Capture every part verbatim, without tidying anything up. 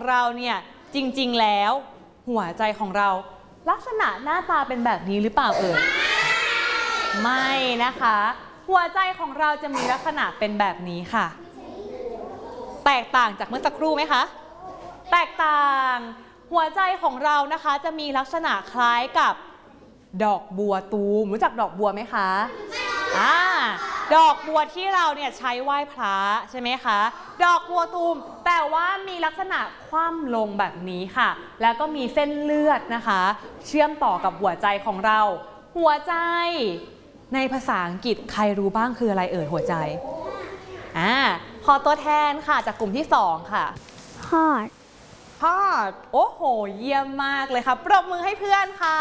เราเนี่ยจริงๆแล้วหัวใจของเราลักษณะหน้าตาเป็นแบบนี้หรือเปล่าเอ่ยไม่นะคะหัวใจของเราจะมีลักษณะเป็นแบบนี้ค่ะแตกต่างจากเมื่อสักครู่ไหมคะแตกต่างหัวใจของเรานะคะจะมีลักษณะคล้ายกับดอกบัวตูมรู้จักดอกบัวไหมคะอ่าดอกบัวที่เราเนี่ยใช้ไหว้พระใช่ไหมคะดอกบัวตูมแต่ว่ามีลักษณะคว่ำลงแบบนี้ค่ะแล้วก็มีเส้นเลือดนะคะเชื่อมต่อกับหัวใจของเราหัวใจในภาษาอังกฤษใครรู้บ้างคืออะไรเอ่ยหัวใจอ่าขอตัวแทนค่ะจากกลุ่มที่สองค่ะ heart heart โอ้โหเยี่ยมมากเลยค่ะปรบมือให้เพื่อนค่ะ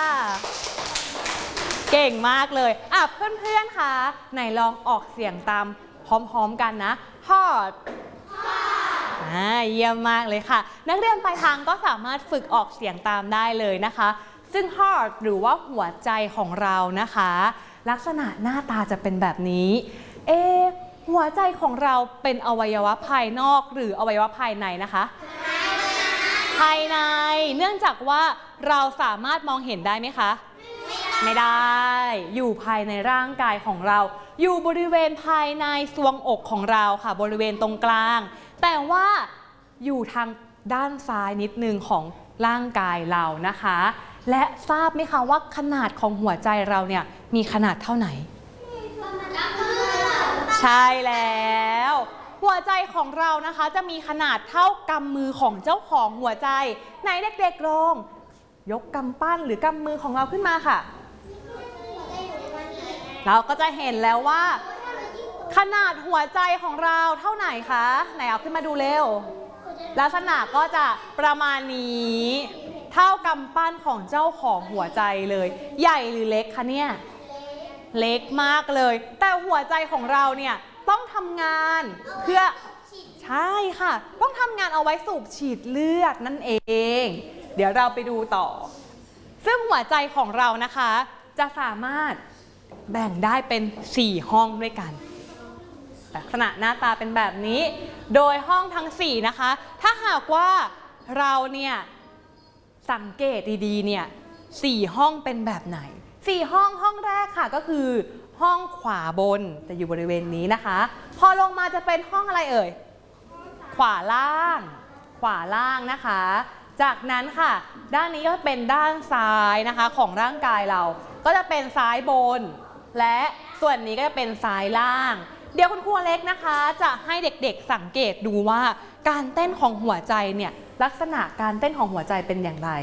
เก่งมากเลยอ่ะเพื่อนๆค่ะไหนลองออกเสียงตามพร้อมๆกันนะ heart อ่าเยี่ยมมากเลยค่ะนักเรียนปลายทางก็สามารถฝึกออกเสียงตามได้เลยนะคะซึ่ง heart หรือว่าหัวใจของเรานะคะลักษณะหน้าตาจะเป็นแบบนี้เอหัวใจของเราเป็นอวัยวะภายนอกหรืออวัยวะภายในนะคะภายในเนื่องจากว่าเราสามารถมองเห็นได้ไหมคะไม่ได้อยู่ภายในร่างกายของเราอยู่บริเวณภายในทรวงอกของเราค่ะบริเวณตรงกลางแต่ว่าอยู่ทางด้านซ้ายนิดนึงของร่างกายเรานะคะและทราบไหมคะว่าขนาดของหัวใจเราเนี่ยมีขนาดเท่าไหร่ใช่แล้วหัวใจของเรานะคะจะมีขนาดเท่ากำมือของเจ้าของหัวใจไหนเด็กๆลองยกกำปั้นหรือกำมือของเราขึ้นมาค่ะเราก็จะเห็นแล้วว่าขนาดหัวใจของเราเท่าไหร่คะไหนเอาขึ้นมาดูเร็วลักษณะก็จะประมาณนี้เท่ากำปั้นของเจ้าของหัวใจเลยใหญ่หรือเล็กคะเนี่ยเล็กมากเลยแต่หัวใจของเราเนี่ยต้องทำงานเพื่อใช่ค่ะต้องทำงานเอาไว้สูบฉีดเลือดนั่นเองเดี๋ยวเราไปดูต่อซึ่งหัวใจของเรานะคะจะสามารถแบ่งได้เป็นสี่ห้องด้วยกันลักษณะหน้าตาเป็นแบบนี้โดยห้องทั้งสี่นะคะถ้าหากว่าเราเนี่ยสังเกตดีๆเนี่ยสี่ห้องเป็นแบบไหนสี่ห้องห้องแรกค่ะก็คือห้องขวาบนจะอยู่บริเวณนี้นะคะพอลงมาจะเป็นห้องอะไรเอ่ยขวาล่างขวาล่างนะคะจากนั้นค่ะด้านนี้ก็เป็นด้านซ้ายนะคะของร่างกายเราก็จะเป็นซ้ายบนและส่วนนี้ก็จะเป็นซ้ายล่างเดี๋ยวคุณครูเล็กนะคะจะให้เด็กๆสังเกตดูว่าการเต้นของหัวใจเนี่ยลักษณะการเต้นของหัวใจเป็นอย่างไร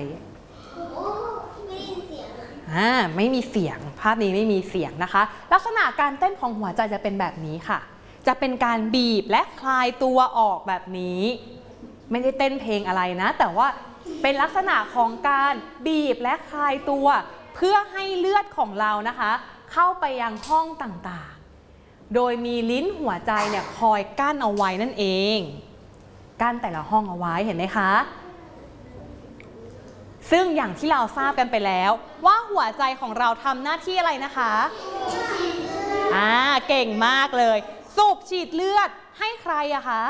อ่าไม่มีเสียงภาพนี้ไม่มีเสียงนะคะลักษณะการเต้นของหัวใจจะเป็นแบบนี้ค่ะจะเป็นการบีบและคลายตัวออกแบบนี้ไม่ได้เต้นเพลงอะไรนะแต่ว่าเป็นลักษณะของการบีบและคลายตัวเพื่อให้เลือดของเรานะคะเข้าไปยังห้องต่างๆโดยมีลิ้นหัวใจเนี่ยคอยกั้นเอาไว้นั่นเองกั้นแต่ละห้องเอาไว้เห็นไหมคะซึ่งอย่างที่เราทราบกันไปแล้วว่าหัวใจของเราทำหน้าที่อะไรนะคะอ่าเก่งมากเลยสูบฉีดเลือดให้ใครอะคะ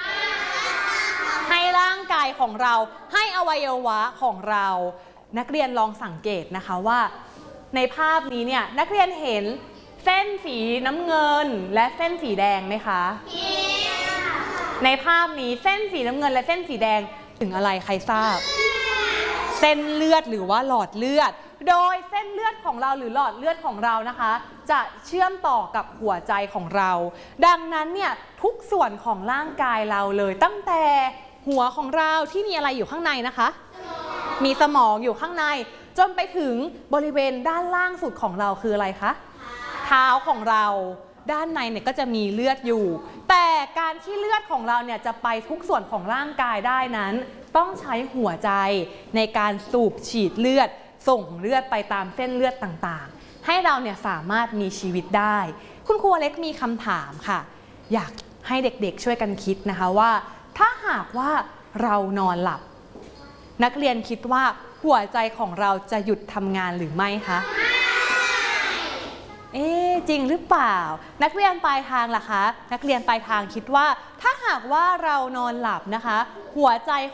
ให้ร่างกายของเราให้อวัยวะของเรานักเรียนลองสังเกตนะคะว่าในภาพนี้เนี่ยนักเรียนเห็นเส้นสีน้ำเงินและเส้นสีแดงไหมคะในภาพนี้เส้นสีน้ำเงินและเส้นสีแดงถึงอะไรใครทราบเส้นเลือดหรือว่าหลอดเลือดโดยเส้นเลือดของเราหรือหลอดเลือดของเรานะคะจะเชื่อมต่อกับหัวใจของเราดังนั้นเนี่ยทุกส่วนของร่างกายเราเลยตั้งแต่หัวของเราที่มีอะไรอยู่ข้างในนะคะมีสมองอยู่ข้างในจนไปถึงบริเวณด้านล่างสุดของเราคืออะไรคะเท้าของเราด้านในเนี่ยก็จะมีเลือดอยู่แต่การที่เลือดของเราเนี่ยจะไปทุกส่วนของร่างกายได้นั้นต้องใช้หัวใจในการสูบฉีดเลือดส่งเลือดไปตามเส้นเลือดต่างๆให้เราเนี่ยสามารถมีชีวิตได้คุณครูเล็กมีคำถามค่ะอยากให้เด็กๆช่วยกันคิดนะคะว่าถ้าหากว่าเรานอนหลับนักเรียนคิดว่าหัวใจของเราจะหยุดทำงานหรือไม่คะเอ๊ะจริงหรือเปล่านักเรียนปลายทางล่ะคะนักเรียนปลายทางคิดว่าถ้าหากว่าเรานอนหลับนะคะหัวใจ